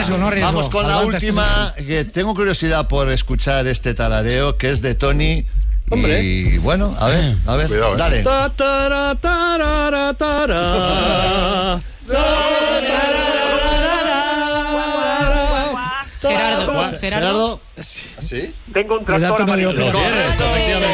arriesgo, no arriesgo. Vamos con la última, que tengo curiosidad por escuchar este tarareo, que es de Tony. Hombre. Y bueno, a ver, Cuidado, dale. Gerardo. Gerardo. ¿Sí? Tengo un Le da tractor tono de amarillo. ópera. Correcto, efectivamente.